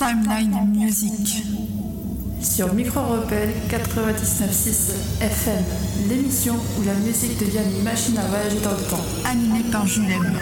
Timeline Music. Sur Micro Rebelle 99.6 FM, l'émission où la musique devient une machine à voyager dans le temps. Animée par Julem.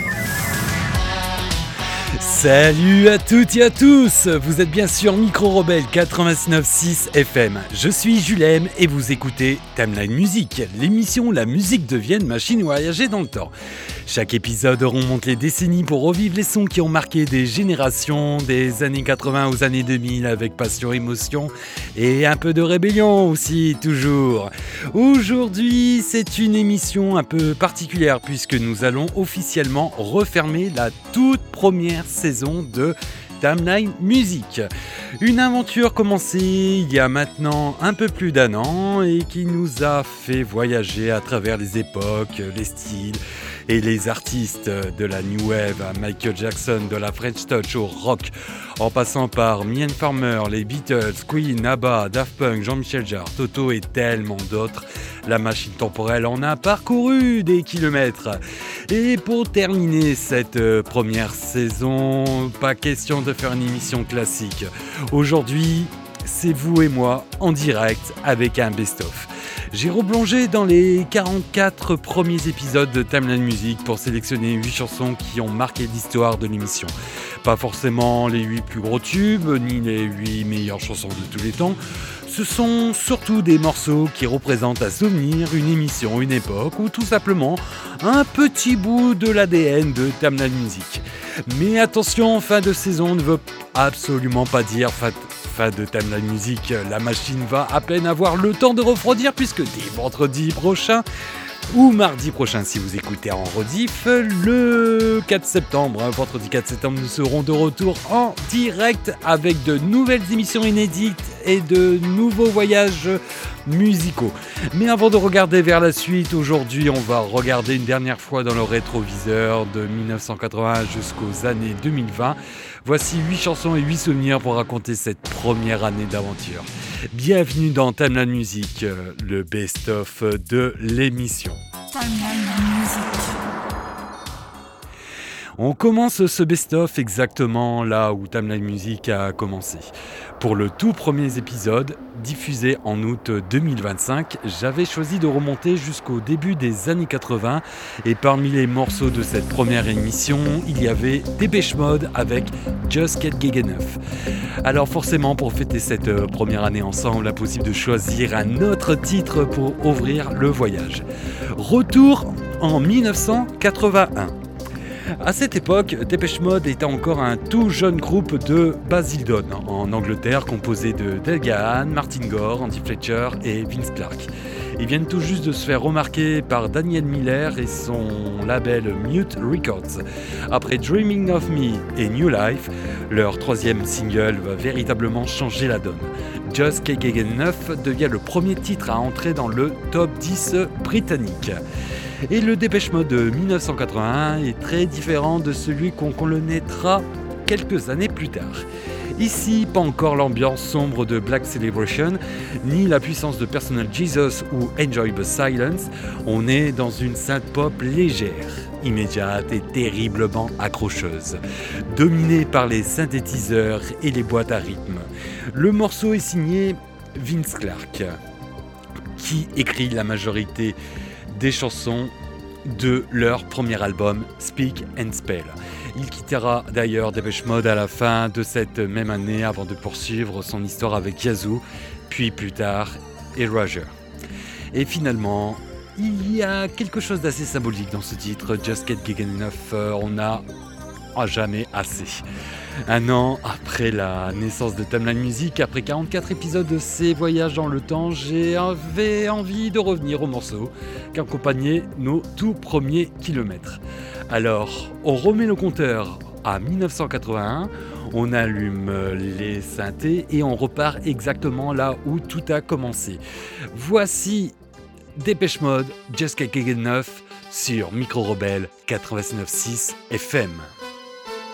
Salut à toutes et à tous, vous êtes bien sûr Micro Rebelle 99.6 FM. Je suis Julem et vous écoutez Timeline Music, l'émission où la musique devient une machine à voyager dans le temps. Chaque épisode remonte les décennies pour revivre les sons qui ont marqué des générations, des années 80 aux années 2000 avec passion, émotion et un peu de rébellion aussi, toujours. Aujourd'hui, c'est une émission un peu particulière puisque nous allons officiellement refermer la toute première saison de Timeline Music. Une aventure commencée il y a maintenant un peu plus d'un an et qui nous a fait voyager à travers les époques, les styles et les artistes de la New Wave à Michael Jackson, de la French Touch au rock, en passant par Mylène Farmer, les Beatles, Queen, ABBA, Daft Punk, Jean-Michel Jarre, Toto et tellement d'autres. La machine temporelle en a parcouru des kilomètres. Et pour terminer cette première saison, pas question de faire une émission classique. Aujourd'hui, c'est vous et moi en direct avec un best-of. J'ai replongé dans les 44 premiers épisodes de Timeline Music pour sélectionner 8 chansons qui ont marqué l'histoire de l'émission. Pas forcément les 8 plus gros tubes, ni les 8 meilleures chansons de tous les temps. Ce sont surtout des morceaux qui représentent un souvenir, une émission, une époque ou tout simplement un petit bout de l'ADN de Timeline Music. Mais attention, fin de saison ne veut absolument pas dire fin de Timeline Music. La machine va à peine avoir le temps de refroidir puisque dès vendredi prochain ou mardi prochain si vous écoutez en rediff, le 4 septembre, vendredi 4 septembre, nous serons de retour en direct avec de nouvelles émissions inédites et de nouveaux voyages musicaux. Mais avant de regarder vers la suite, aujourd'hui on va regarder une dernière fois dans le rétroviseur de 1980 jusqu'aux années 2020. Voici 8 chansons et 8 souvenirs pour raconter cette première année d'aventure. Bienvenue dans Timeline Music, le best-of de l'émission. Timeline Music. On commence ce best-of exactement là où Timeline Music a commencé. Pour le tout premier épisode, diffusé en août 2025, j'avais choisi de remonter jusqu'au début des années 80 et parmi les morceaux de cette première émission, il y avait Depeche Mode avec Just Can't Get Enough. Alors forcément, pour fêter cette première année ensemble, impossible de choisir un autre titre pour ouvrir le voyage. Retour en 1981. À cette époque, Depeche Mode était encore un tout jeune groupe de Basildon en Angleterre, composé de Dale Gahan, Martin Gore, Andy Fletcher et Vince Clarke. Ils viennent tout juste de se faire remarquer par Daniel Miller et son label Mute Records. Après Dreaming of Me et New Life, leur troisième single va véritablement changer la donne. Just Can't Get Enough devient le premier titre à entrer dans le top 10 britannique. Et le Depeche Mode de 1981 est très différent de celui qu'on connaîtra quelques années plus tard. Ici, pas encore l'ambiance sombre de Black Celebration, ni la puissance de Personal Jesus ou Enjoy the Silence. On est dans une synth-pop légère, immédiate et terriblement accrocheuse, dominée par les synthétiseurs et les boîtes à rythme. Le morceau est signé Vince Clarke, qui écrit la majorité des chansons de leur premier album Speak and Spell. Il quittera d'ailleurs Depeche Mode à la fin de cette même année avant de poursuivre son histoire avec Yazoo, puis plus tard Roger. Et finalement, il y a quelque chose d'assez symbolique dans ce titre, Just Can't Get Enough, on n'a jamais assez. Un an après la naissance de Timeline Music, après 44 épisodes de ces voyages dans le temps, j'avais envie de revenir au morceau qui accompagnait nos tout premiers kilomètres. Alors, on remet le compteur à 1981, on allume les synthés et on repart exactement là où tout a commencé. Voici Depeche Mode, Just Can't Get Enough sur Micro Rebelle 99.6 FM.